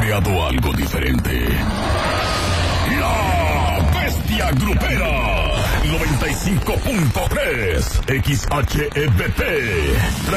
creado algo diferente. La Bestia Grupera 95.3 XHEBP